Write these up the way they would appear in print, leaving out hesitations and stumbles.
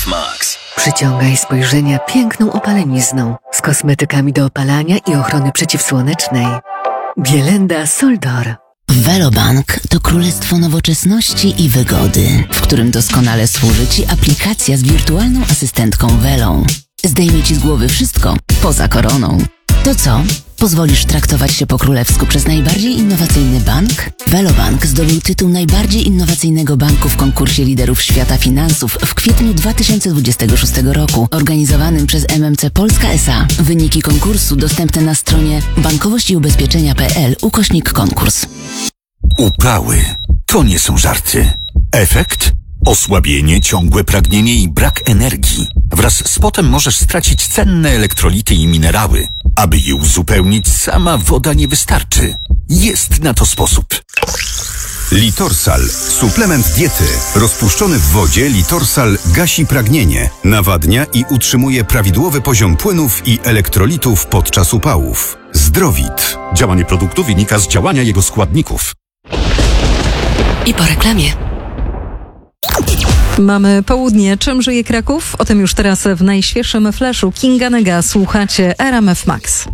RMF Max. Przyciągaj spojrzenia piękną opalenizną z kosmetykami do opalania i ochrony przeciwsłonecznej. Bielenda Soldor. Velobank to królestwo nowoczesności i wygody, w którym doskonale służy Ci aplikacja z wirtualną asystentką Velą. Zdejmie Ci z głowy wszystko poza koroną. To co? Pozwolisz traktować się po królewsku przez najbardziej innowacyjny bank? Velobank zdobył tytuł najbardziej innowacyjnego banku w konkursie liderów świata finansów w kwietniu 2026 roku, organizowanym przez MMC Polska S.A. Wyniki konkursu dostępne na stronie bankowościiubezpieczenia.pl/konkurs. Uprały to nie są żarty. Efekt? Osłabienie, ciągłe pragnienie i brak energii. Wraz z potem możesz stracić cenne elektrolity i minerały. Aby je uzupełnić, sama woda nie wystarczy. Jest na to sposób. Litorsal. Suplement diety. Rozpuszczony w wodzie Litorsal gasi pragnienie, nawadnia i utrzymuje prawidłowy poziom płynów i elektrolitów podczas upałów. Zdrowit. Działanie produktu wynika z działania jego składników. I po reklamie. Mamy południe. Czym żyje Kraków? O tym już teraz w najświeższym flashu Kinga Nega. Słuchacie RMF Max.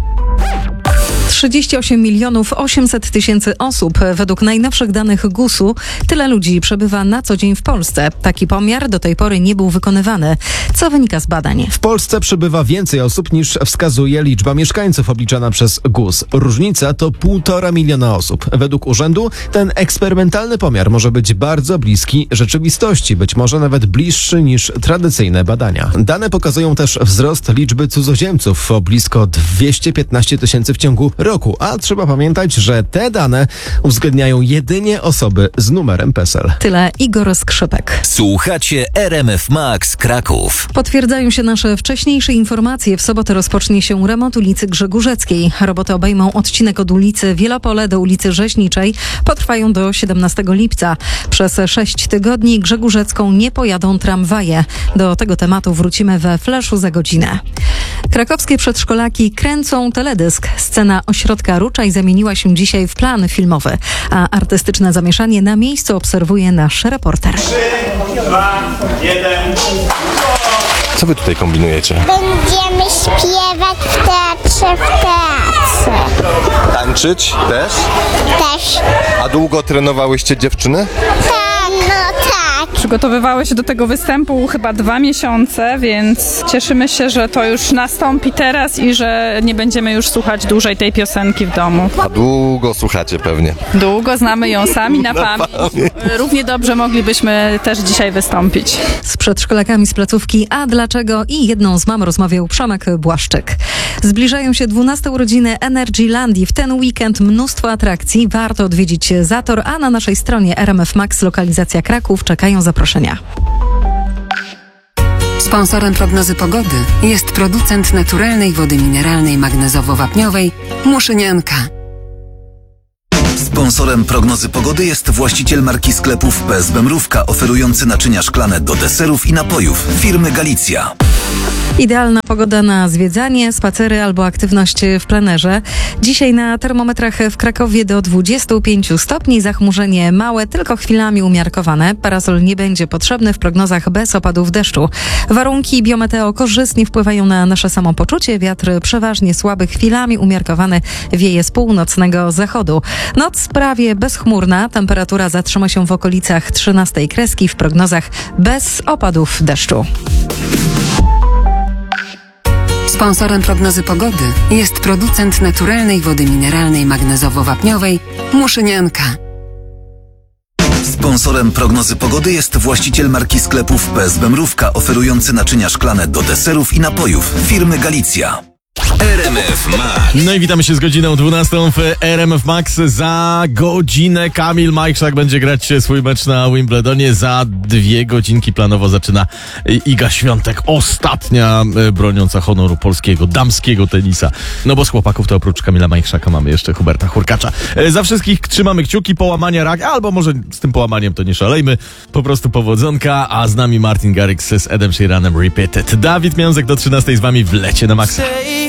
38 800 000 osób. Według najnowszych danych GUS-u tyle ludzi przebywa na co dzień w Polsce. Taki pomiar do tej pory nie był wykonywany. Co wynika z badań? W Polsce przebywa więcej osób niż wskazuje liczba mieszkańców obliczana przez GUS. Różnica to 1,5 miliona osób. Według urzędu ten eksperymentalny pomiar może być bardzo bliski rzeczywistości, być może nawet bliższy niż tradycyjne badania. Dane pokazują też wzrost liczby cudzoziemców o blisko 215 000 w ciągu roku, a trzeba pamiętać, że te dane uwzględniają jedynie osoby z numerem PESEL. Tyle Igor Skrzypek. Słuchacie RMF Max Kraków. Potwierdzają się nasze wcześniejsze informacje. W sobotę rozpocznie się remont ulicy Grzegórzeckiej. Roboty obejmą odcinek od ulicy Wielopole do ulicy Rzeźniczej. Potrwają do 17 lipca. Przez 6 tygodni Grzegórzecką nie pojadą tramwaje. Do tego tematu wrócimy we flashu za godzinę. Krakowskie przedszkolaki kręcą teledysk. Scena ośrodka Ruczaj zamieniła się dzisiaj w plan filmowy, a artystyczne zamieszanie na miejscu obserwuje nasz reporter. 3, 2, 1. Co wy tutaj kombinujecie? Będziemy śpiewać w teatrze w teatrze. Tańczyć też? Też. A długo trenowałyście dziewczyny? Tak, no tak. Przygotowywały się do tego występu chyba 2 miesiące, więc cieszymy się, że to już nastąpi teraz i że nie będziemy już słuchać dłużej tej piosenki w domu. A długo słuchacie pewnie. Długo, znamy ją sami na pamięć. Równie dobrze moglibyśmy też dzisiaj wystąpić. Z przedszkolakami z placówki A Dlaczego i jedną z mam rozmawiał Przemek Błaszczyk. Zbliżają się 12 urodziny Energylandii. W ten weekend mnóstwo atrakcji. Warto odwiedzić Zator, a na naszej stronie RMF Max lokalizacja Kraków czekają zaproszenia. Sponsorem prognozy pogody jest producent naturalnej wody mineralnej magnezowo-wapniowej Muszynianka. Sponsorem prognozy pogody jest właściciel marki sklepów PSB Mrówka, oferujący naczynia szklane do deserów i napojów firmy Galicja. Idealna pogoda na zwiedzanie, spacery albo aktywność w plenerze. Dzisiaj na termometrach w Krakowie do 25 stopni, zachmurzenie małe, tylko chwilami umiarkowane. Parasol nie będzie potrzebny w prognozach bez opadów deszczu. Warunki biometeo korzystnie wpływają na nasze samopoczucie. Wiatr przeważnie słaby, chwilami umiarkowany, wieje z północnego zachodu. Noc prawie bezchmurna, temperatura zatrzyma się w okolicach 13 kreski, w prognozach bez opadów deszczu. Sponsorem prognozy pogody jest producent naturalnej wody mineralnej magnezowo-wapniowej Muszynianka. Sponsorem prognozy pogody jest właściciel marki sklepów PSB Mrówka, oferujący naczynia szklane do deserów i napojów firmy Galicja. RMF Max. No i witamy się z godziną 12 w RMF Max. Za godzinę Kamil Majchrzak będzie grać swój mecz na Wimbledonie. Za 2 godzinki planowo zaczyna Iga Świątek, ostatnia broniąca honoru polskiego damskiego tenisa. No bo z chłopaków to oprócz Kamila Majchrzaka mamy jeszcze Huberta Hurkacza. Za wszystkich trzymamy kciuki, połamania rak, albo może z tym połamaniem to nie szalejmy, po prostu powodzonka, a z nami Martin Garrix z Edem Sheeranem Repeated. Dawid Miązek do 13 z wami w Lecie na Maxa.